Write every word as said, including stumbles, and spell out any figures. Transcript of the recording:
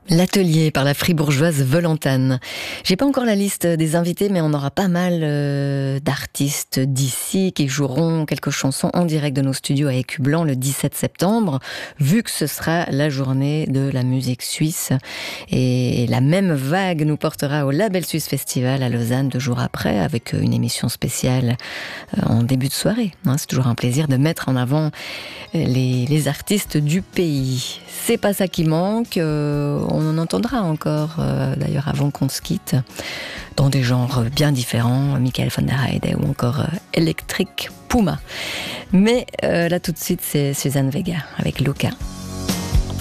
L'atelier par la fribourgeoise Volantane. J'ai pas encore la liste des invités, mais on aura pas mal euh, d'artistes d'ici qui joueront quelques chansons en direct de nos studios à Écu-Blanc le dix-sept septembre, vu que ce sera la journée de la musique suisse. Et la même vague nous portera au Label Suisse Festival à Lausanne deux jours après, avec une émission spéciale en début de soirée. C'est toujours un plaisir de mettre en avant les, les artistes du pays. C'est pas ça qui manque, on en entendra encore, d'ailleurs avant qu'on se quitte, dans des genres bien différents, Michael van der Heide ou encore Electric Puma. Mais euh, là tout de suite c'est Suzanne Vega avec Luca.